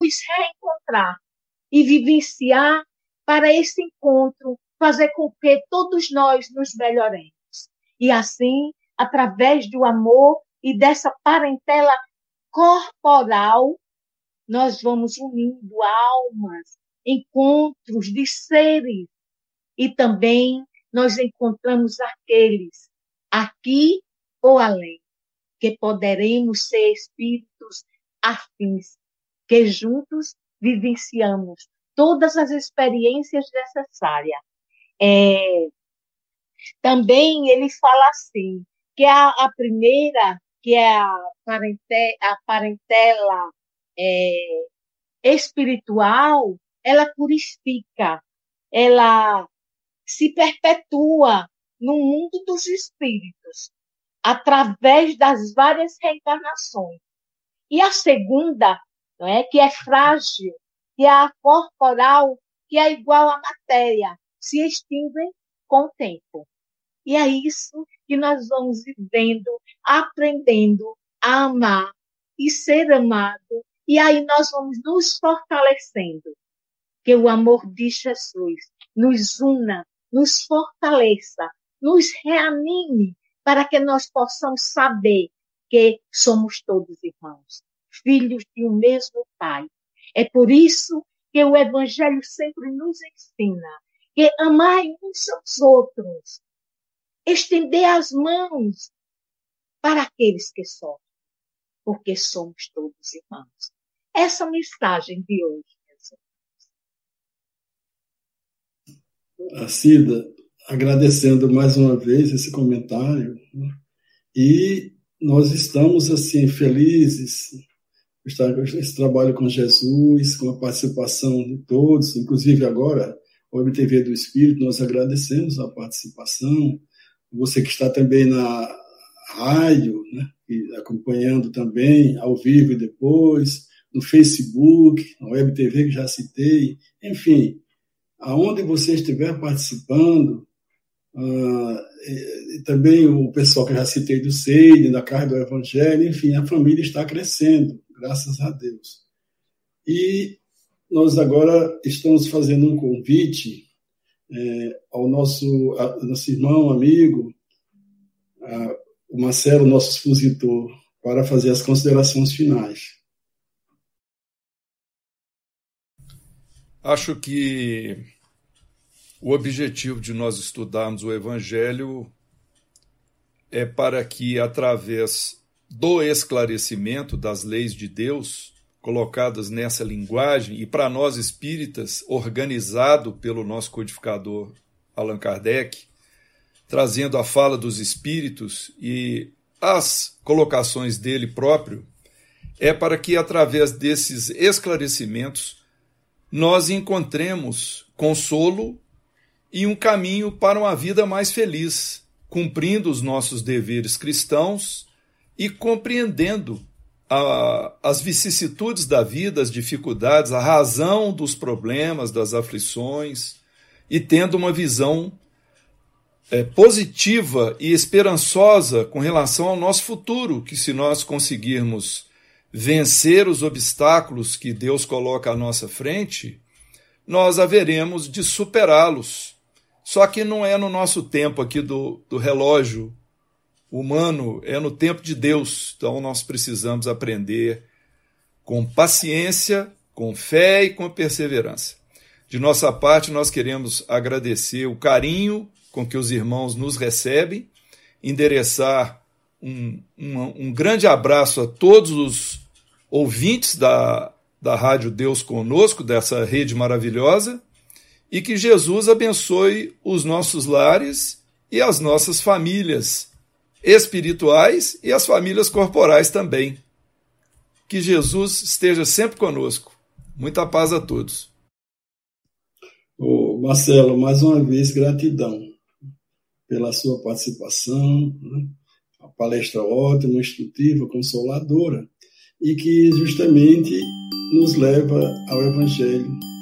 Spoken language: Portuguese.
nos reencontrar e vivenciar para esse encontro, fazer com que todos nós nos melhoremos. E assim, através do amor e dessa parentela corporal, nós vamos unindo almas, encontros de seres, e também nós encontramos aqueles aqui ou além, que poderemos ser espíritos afins, que juntos vivenciamos todas as experiências necessárias. Também ele fala assim, que a primeira, que é a parentela espiritual, ela purifica, ela se perpetua no mundo dos espíritos, através das várias reencarnações. E a segunda, não é, que é frágil, que é a corporal, que é igual à matéria, se extingue com o tempo. E é isso que nós vamos vivendo, aprendendo a amar e ser amado, e aí nós vamos nos fortalecendo. Que o amor de Jesus nos una, nos fortaleça, nos reanime, para que nós possamos saber que somos todos irmãos, filhos de um mesmo Pai. É por isso que o Evangelho sempre nos ensina que amar uns aos outros, estender as mãos para aqueles que sofrem, porque somos todos irmãos. Essa mensagem de hoje. Cida, agradecendo mais uma vez esse comentário, né? E nós estamos assim felizes esse trabalho com Jesus, com a participação de todos, inclusive agora o MTV do Espírito, nós agradecemos a participação, você que está também na rádio, né, e acompanhando também ao vivo e depois, no Facebook, na WebTV que já citei, enfim, aonde você estiver participando, e também o pessoal que eu já citei do Seide, da Casa do Evangelho, enfim, a família está crescendo, graças a Deus. E nós agora estamos fazendo um convite ao nosso irmão, amigo, o Marcelo, nosso expositor, para fazer as considerações finais. Acho que o objetivo de nós estudarmos o Evangelho é para que, através do esclarecimento das leis de Deus, colocadas nessa linguagem, e para nós espíritas, organizado pelo nosso codificador Allan Kardec, trazendo a fala dos espíritos e as colocações dele próprio, é para que, através desses esclarecimentos, nós encontremos consolo e um caminho para uma vida mais feliz, cumprindo os nossos deveres cristãos e compreendendo as vicissitudes da vida, as dificuldades, a razão dos problemas, das aflições, e tendo uma visão positiva e esperançosa com relação ao nosso futuro, que se nós conseguirmos vencer os obstáculos que Deus coloca à nossa frente, nós haveremos de superá-los. Só que não é no nosso tempo aqui do relógio humano, é no tempo de Deus. Então nós precisamos aprender com paciência, com fé e com perseverança. De nossa parte, nós queremos agradecer o carinho com que os irmãos nos recebem, endereçar um grande abraço a todos os ouvintes da Rádio Deus Conosco, dessa rede maravilhosa, e que Jesus abençoe os nossos lares e as nossas famílias espirituais e as famílias corporais também. Que Jesus esteja sempre conosco. Muita paz a todos. Marcelo, mais uma vez, gratidão pela sua participação, né? A palestra ótima, instrutiva, consoladora, e que justamente nos leva ao Evangelho